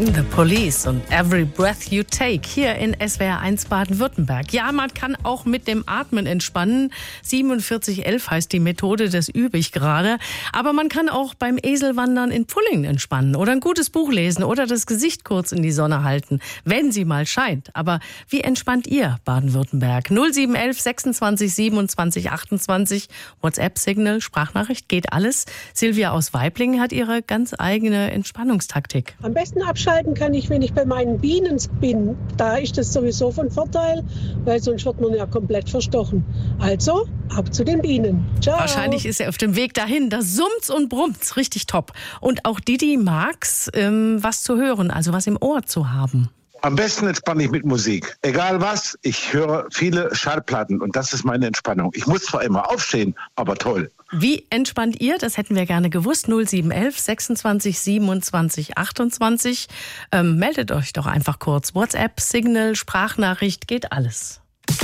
The Police und Every Breath You Take hier in SWR 1 Baden-Württemberg. Ja, man kann auch mit dem Atmen entspannen. 4711 heißt die Methode, das übe ich gerade. Aber man kann auch beim Eselwandern in Pfullingen entspannen oder ein gutes Buch lesen oder das Gesicht kurz in die Sonne halten, wenn sie mal scheint. Aber wie entspannt ihr, Baden-Württemberg? 0711 26 27 28, WhatsApp-Signal, Sprachnachricht, geht alles. Silvia aus Waiblingen hat ihre ganz eigene Entspannungstaktik. Am besten abschalten kann ich, wenn ich bei meinen Bienen bin. Da ist das sowieso von Vorteil, weil sonst wird man ja komplett verstochen. Also, ab zu den Bienen. Ciao. Wahrscheinlich ist er auf dem Weg dahin. Da summt's und brummt's. Richtig top. Und auch Didi mag's, was zu hören, also was im Ohr zu haben. Am besten entspanne ich mit Musik. Egal was, ich höre viele Schallplatten und das ist meine Entspannung. Ich muss zwar immer aufstehen, aber toll. Wie entspannt ihr? Das hätten wir gerne gewusst. 0711 26 27 28. Meldet euch doch einfach kurz. WhatsApp, Signal, Sprachnachricht, geht alles.